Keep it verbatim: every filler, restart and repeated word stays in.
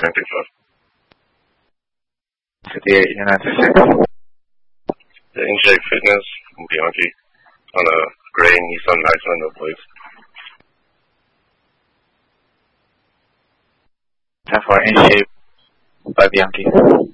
seventy-four. thirty-eight, United States. The In-Shape Fitness from Bianchi on a gray Nissan Maxima, please. ten for In-Shape by Bianchi.